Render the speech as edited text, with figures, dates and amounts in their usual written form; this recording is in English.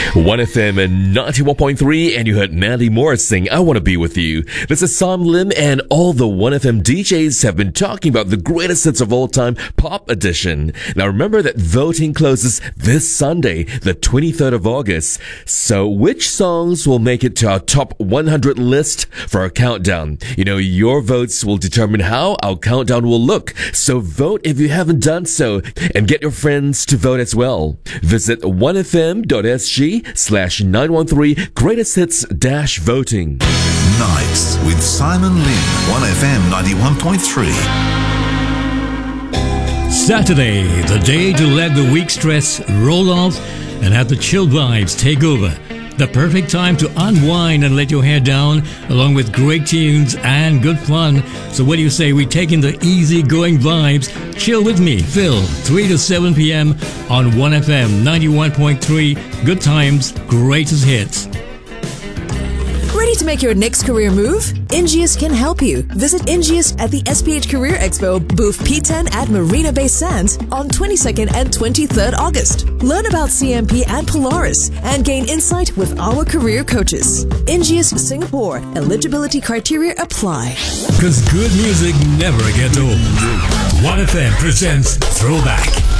1FM and 91.3, and you heard Mandy Morris sing I Wanna Be With You. This is Sam Lim, and all the 1FM DJs have been talking about the greatest hits of all time, Pop Edition. Now remember that voting closes this Sunday, the 23rd of August. So which songs will make it to our top 100 list for our countdown? You know, your votes will determine how our countdown will look. So vote if you haven't done so, and get your friends to vote as well. Visit 1fm.sg/913 greatest hits-voting. Nights with Simon Lim, 1FM 91.3. Saturday, the day to let the week stress roll off and have the chill vibes take over. The perfect time to unwind and let your hair down, along with great tunes and good fun. So what do you say we take in the easy-going vibes? Chill with me, Phil, 3 to 7 p.m. on 1FM 91.3. Good times, greatest hits. Ready to make your next career move? Ingeus can help you. Visit Ingeus at the SPH Career Expo, booth P10 at Marina Bay Sands on 22nd and 23rd August. Learn about CMP and Polaris and gain insight with our career coaches. Ingeus Singapore. Eligibility criteria apply. Because good music never gets old. 1FM presents Throwback.